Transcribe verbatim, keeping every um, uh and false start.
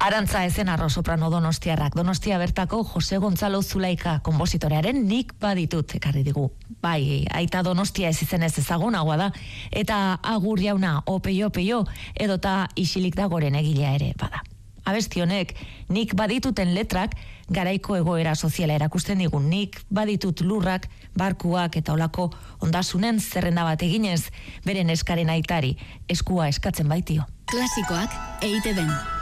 Arantza Ezenarro soprano donostiarrak, Donostia bertako Jose Gonzalo Zulaika konpositorearen Nik baditut ekarri digu. Bai, aita Donostia ez izenez ezagunagoa da, eta Agur jauna opeio opeio edota Isilik dagoren egilea ere bada. Abesti honek nik badituten letrak garaiko egoera soziala erakusten digun, nik baditut lurrak, barkuak eta olako ondasunen zerrenda bat eginez, beren eskaren aitari eskua eskatzen baitio. Klasikoak E I Te Ben.